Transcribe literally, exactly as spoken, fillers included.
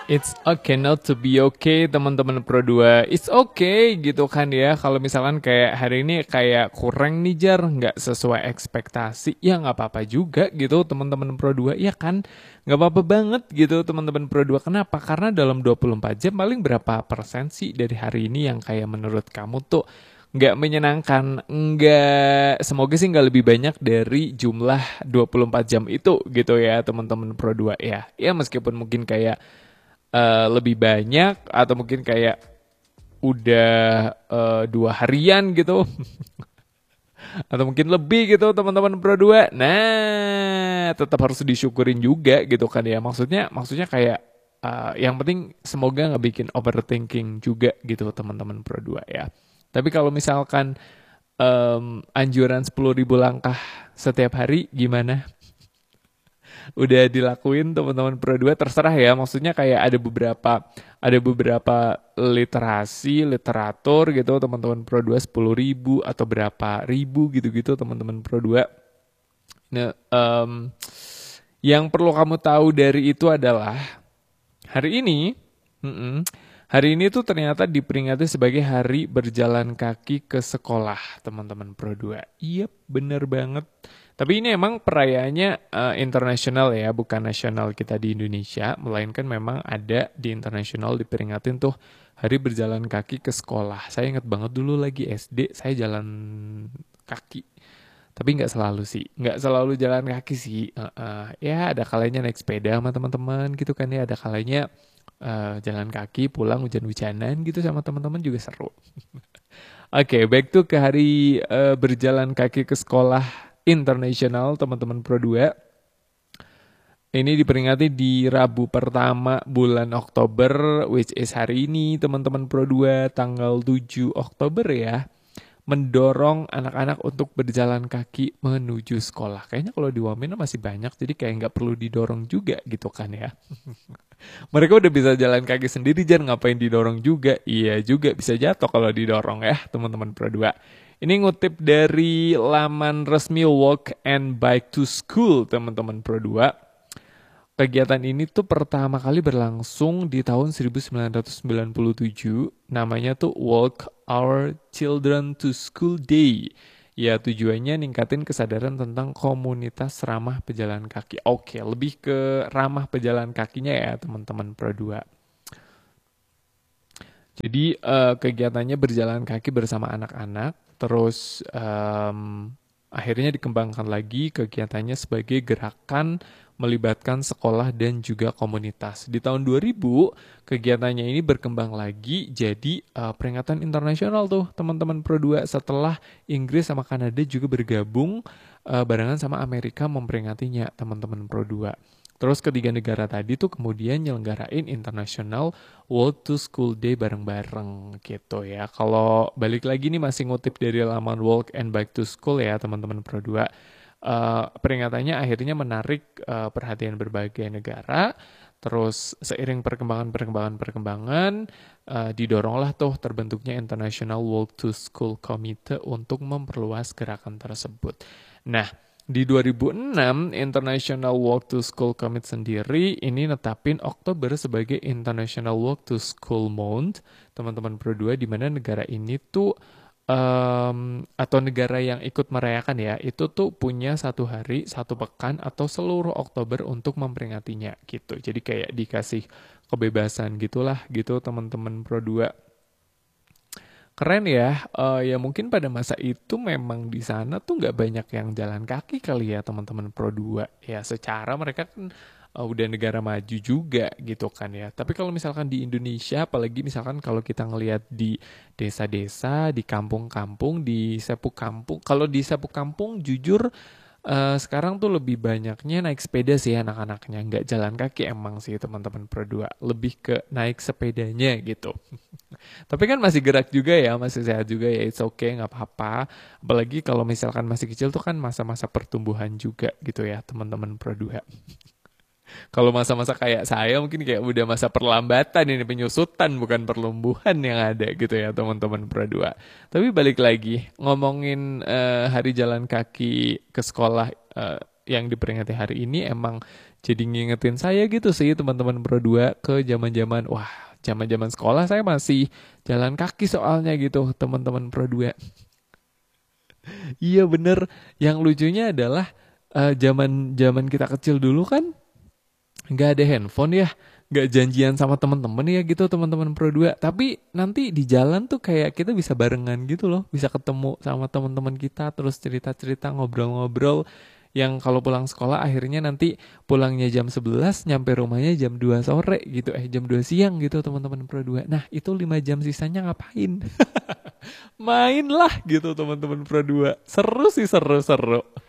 It's okay not to be okay, teman-teman Pro dua. It's okay gitu kan ya. Kalau misalkan kayak hari ini kayak kurang nih Jar, nggak sesuai ekspektasi, ya nggak apa-apa juga gitu teman-teman Pro dua. Ya kan, nggak apa-apa banget gitu teman-teman Pro dua. Kenapa? Karena dalam dua puluh empat jam paling berapa persen sih dari hari ini yang kayak menurut kamu tuh nggak menyenangkan, nggak, semoga sih nggak lebih banyak dari jumlah dua puluh empat jam itu gitu ya teman-teman Pro dua ya. Ya meskipun mungkin kayak eh, lebih banyak atau mungkin kayak udah eh, dua harian gitu atau mungkin lebih gitu teman-teman Pro dua. Nah, tetap harus disyukurin juga gitu kan ya. Maksudnya maksudnya kayak eh, yang penting semoga nggak bikin overthinking juga gitu teman-teman Pro dua ya. Tapi kalau misalkan em, anjuran sepuluh ribu langkah setiap hari gimana? Udah dilakuin teman-teman Pro dua, terserah ya, maksudnya kayak ada beberapa ada beberapa literasi literatur gitu teman-teman Pro dua sepuluh ribu atau berapa ribu gitu-gitu teman-teman Pro dua. Nah, em, yang perlu kamu tahu dari itu adalah hari ini, mm-mm, hari ini tuh ternyata diperingati sebagai hari berjalan kaki ke sekolah, teman-teman Pro dua. Iya, bener banget. Tapi ini emang perayaannya eh, internasional ya, bukan nasional kita di Indonesia, melainkan memang ada di internasional diperingatin tuh hari berjalan kaki ke sekolah. Saya ingat banget dulu lagi S D, saya jalan kaki. Tapi nggak selalu sih, nggak selalu jalan kaki sih. Eh, eh, ya ada kalanya naik sepeda sama teman-teman gitu kan ya, ada kalanya eh, jalan kaki pulang hujan-hujanan gitu sama teman-teman juga seru. Oke, back to ke hari eh, berjalan kaki ke sekolah internasional teman-teman Pro dua. Ini diperingati di Rabu pertama bulan Oktober, which is hari ini teman-teman Pro dua tanggal tujuh Oktober ya, mendorong anak-anak untuk berjalan kaki menuju sekolah. Kayaknya kalau di Wamena masih banyak, jadi kayak nggak perlu didorong juga gitu kan ya. Mereka udah bisa jalan kaki sendiri, jangan ngapain didorong juga. Iya juga bisa jatuh kalau didorong ya teman-teman Pro dua. Ini ngutip dari laman resmi Walk and Bike to School teman-teman Pro dua. Kegiatan ini tuh pertama kali berlangsung di tahun seribu sembilan ratus sembilan puluh tujuh. Namanya tuh Walk Our Children to School Day. Ya tujuannya ningkatin kesadaran tentang komunitas ramah pejalan kaki. Oke, lebih ke ramah pejalan kakinya ya teman-teman Pro dua. Jadi eh, kegiatannya berjalan kaki bersama anak-anak, terus em, akhirnya dikembangkan lagi kegiatannya sebagai gerakan melibatkan sekolah dan juga komunitas. Di tahun dua ribu, kegiatannya ini berkembang lagi jadi eh, peringatan internasional tuh teman-teman Pro dua setelah Inggris sama Kanada juga bergabung eh, barengan sama Amerika memperingatinya teman-teman Pro dua. Terus ketiga negara tadi tuh kemudian nyelenggarain International Walk to School Day bareng-bareng gitu ya. Kalau balik lagi nih masih ngutip dari laman Walk and Bike to School ya teman-teman Pro dua. Eh, peringatannya akhirnya menarik eh, perhatian berbagai negara. Terus seiring perkembangan-perkembangan-perkembangan eh, didoronglah tuh terbentuknya International Walk to School Committee untuk memperluas gerakan tersebut. Nah, di dua ribu enam, International Walk to School Commit sendiri ini netapin Oktober sebagai International Walk to School Month, teman-teman Pro dua, di mana negara ini tuh em, atau negara yang ikut merayakan ya, itu tuh punya satu hari, satu pekan atau seluruh Oktober untuk memperingatinya gitu. Jadi kayak dikasih kebebasan gitulah gitu teman-teman Pro dua. Keren ya, Eh, ya mungkin pada masa itu memang di sana tuh nggak banyak yang jalan kaki kali ya teman-teman Pro dua. Ya secara mereka kan eh, udah negara maju juga gitu kan ya. Tapi kalau misalkan di Indonesia, apalagi misalkan kalau kita ngelihat di desa-desa, di kampung-kampung, di sepu kampung. Kalau di sepu kampung jujur eh, sekarang tuh lebih banyaknya naik sepeda sih anak-anaknya. Nggak jalan kaki emang sih teman-teman Pro dua. Lebih ke naik sepedanya gitu. Tapi kan masih gerak juga ya, masih sehat juga ya, it's okay, nggak apa-apa. Apalagi kalau misalkan masih kecil tuh kan masa-masa pertumbuhan juga gitu ya, teman-teman Pro dua. Kalau masa-masa kayak saya mungkin kayak udah masa perlambatan ini, penyusutan bukan perlumbuhan yang ada gitu ya, teman-teman Pro dua. Tapi balik lagi, ngomongin eh, hari jalan kaki ke sekolah eh, yang diperingati hari ini emang Jadi ngingetin saya gitu sih teman-teman Pro dua ke zaman-zaman wah, zaman-zaman sekolah saya masih jalan kaki soalnya gitu teman-teman Pro dua. Iya bener, yang lucunya adalah eh, zaman zaman kita kecil dulu kan nggak ada handphone ya, nggak janjian sama teman-teman ya gitu teman-teman Pro dua. Tapi nanti di jalan tuh kayak kita bisa barengan gitu loh, bisa ketemu sama teman-teman kita terus cerita-cerita ngobrol-ngobrol. Yang kalau pulang sekolah akhirnya nanti pulangnya jam sebelas, nyampe rumahnya jam dua sore gitu, eh jam dua siang gitu teman-teman Pro dua. Nah itu lima jam sisanya ngapain? Main lah gitu teman-teman Pro dua. Seru sih seru-seru.